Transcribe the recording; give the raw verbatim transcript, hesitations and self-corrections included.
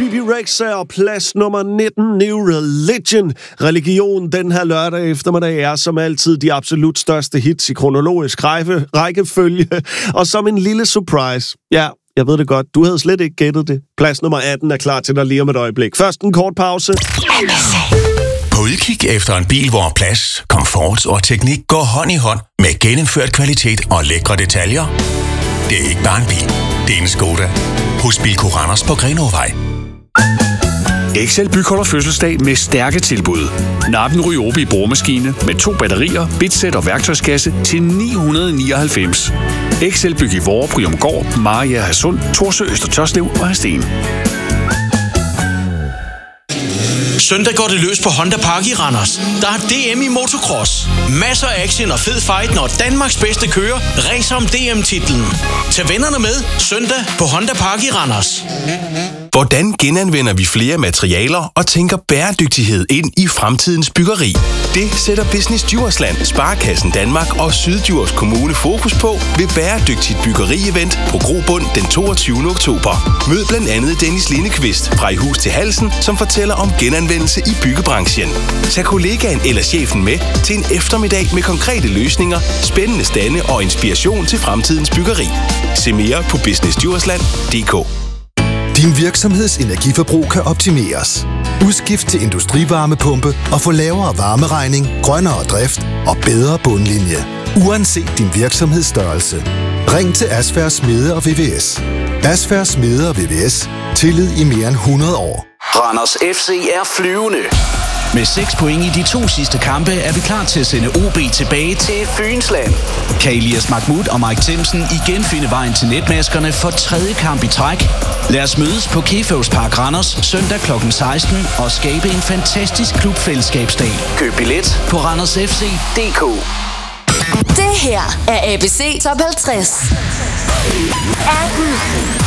Bebe Rexha og plads nummer nitten, New Religion. Religion den her lørdag eftermiddag er som altid de absolut største hits i kronologisk række, rækkefølge. Og som en lille surprise. Ja, jeg ved det godt. Du havde slet ikke gættet det. Plads nummer atten er klar til dig lige om et øjeblik. Først en kort pause. På udkig efter en bil, hvor plads, komfort og teknik går hånd i hånd med gennemført kvalitet og lækre detaljer. Det er ikke bare en bil. Det er en Skoda. Hos Bilko Randers på Grenåvej. Excel Byg holder fødselsdag med stærke tilbud. Nappen Ryobi boremaskine med to batterier, bitsæt og værktøjskasse til ni hundrede nioghalvfems. Excel Byg i Vorre, Bryumgård, Maria Hadsund, Thorsø, Øster Tørslev og Hadsten. Søndag går det løs på Honda Park i Randers. Der er D M i motocross. Masser af action og fed fight, når Danmarks bedste kører racer om D M-titlen. Tag vennerne med søndag på Honda Park i Randers. Hvordan genanvender vi flere materialer og tænker bæredygtighed ind i fremtidens byggeri? Det sætter Business Djursland, Sparekassen Danmark og Syddjurs Kommune fokus på ved Bæredygtigt Byggeri-event på Grobund den toogtyvende oktober. Mød blandt andet Dennis Lindekvist fra I Hus til Halsen, som fortæller om genanvendelse i byggebranchen. Tag kollegaen eller chefen med til en eftermiddag med konkrete løsninger, spændende stande og inspiration til fremtidens byggeri. Se mere på business djursland punktum d k. Din virksomheds energiforbrug kan optimeres. Udskift til industrivarmepumpe og få lavere varmeregning, grønnere drift og bedre bundlinje. Uanset din virksomhedsstørrelse. Ring til Asfærd Smede og V V S. Asfærd Smede og V V S. Tillid i mere end hundrede år. Randers F C er flyvende. Med seks point i de to sidste kampe er vi klar til at sende O B tilbage til Fynsland. Kan Elias Mahmoud og Mike Timsen igen finde vejen til netmaskerne for tredje kamp i træk? Lad os mødes på Keføvs Park Randers søndag klokken seksten og skabe en fantastisk klubfællesskabsdag. Køb billet på randers f c punktum d k. Det her er A B C Top halvtreds. atten